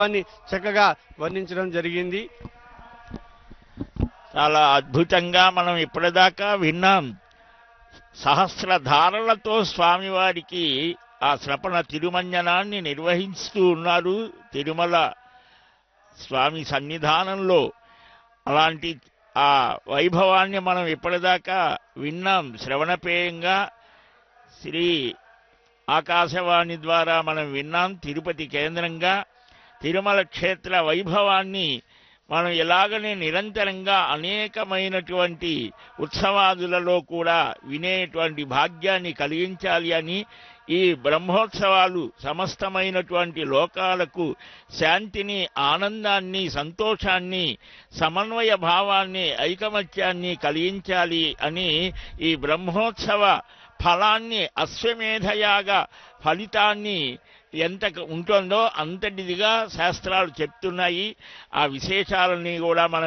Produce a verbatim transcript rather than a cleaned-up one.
అని చక్కగా వర్ణించడం జరిగింది. చాలా అద్భుతంగా మనం ఇప్పటిదాకా విన్నాం. సహస్రధారలతో స్వామివారికి ఆ శ్రపణ తిరుమంజనాన్ని నిర్వహిస్తూ ఉన్నారు తిరుమల స్వామి సన్నిధానంలో. అలాంటి ఆ వైభవాన్ని మనం ఇప్పటిదాకా విన్నాం శ్రవణపేయంగా. శ్రీ ఆకాశవాణి ద్వారా మనం విన్నాం. తిరుపతి కేంద్రంగా తిరుమల క్షేత్ర వైభవాన్ని మనం ఇలాగనే నిరంతరంగా అనేకమైనటువంటి ఉత్సవాదులలో కూడా వినేటువంటి భాగ్యాన్ని కలిగించాలి అని ఈ బ్రహ్మోత్సవాలు సమస్తమైనటువంటి లోకాలకు శాంతిని, ఆనందాన్ని, సంతోషాన్ని, సమన్వయ భావాన్ని, ఐకమత్యాన్ని కలిగించాలి అని ఈ బ్రహ్మోత్సవ ఫలాన్ని అశ్వమేధయాగ ఫలితాన్ని ఎంత ఉంటుందో అంతటిదిగా శాస్త్రాలు చెప్తున్నాయి. ఆ విశేషాలని కూడా మనం